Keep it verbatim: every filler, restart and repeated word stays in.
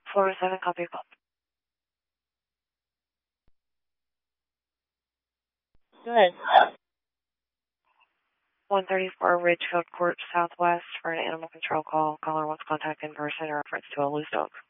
Florida seven, copy call. Go ahead. one thirty-four Ridgefield Court Southwest for an animal control call. Caller wants contact in person in reference to a loose dog.